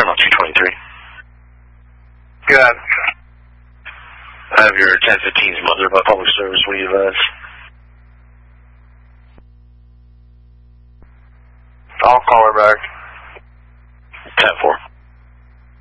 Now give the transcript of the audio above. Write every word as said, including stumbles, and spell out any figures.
Terminal two twenty-three. Good. I have your ten fifteen's mother by public service. What do you advise? I'll call her back. ten four.